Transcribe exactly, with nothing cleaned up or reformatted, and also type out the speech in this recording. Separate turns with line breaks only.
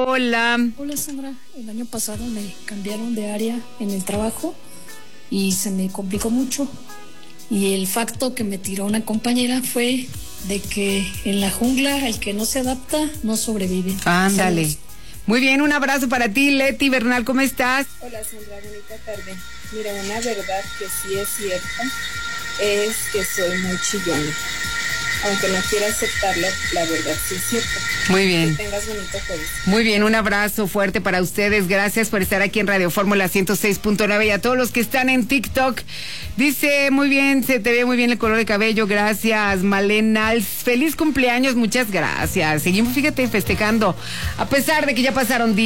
Hola.
Hola, Sandra. El año pasado me cambiaron de área en el trabajo y se me complicó mucho. Y el facto que me tiró una compañera fue de que en la jungla el que no se adapta no sobrevive.
Ándale.
Saludos.
Muy bien, un abrazo para ti, Leti Bernal, ¿cómo estás?
Hola, Sandra, bonita tarde. Mira, una verdad que sí es cierta es que soy muy chillona. Aunque no quiera aceptarlo, la verdad sí es cierta.
Muy bien.
Que tengas bonito jueves.
Muy bien, un abrazo fuerte para ustedes. Gracias por estar aquí en Radio Fórmula ciento seis punto nueve y a todos los que están en TikTok. Dice, muy bien, se te ve muy bien el color de cabello. Gracias, Malena. Feliz cumpleaños, muchas gracias. Seguimos, fíjate, festejando. A pesar de que ya pasaron días.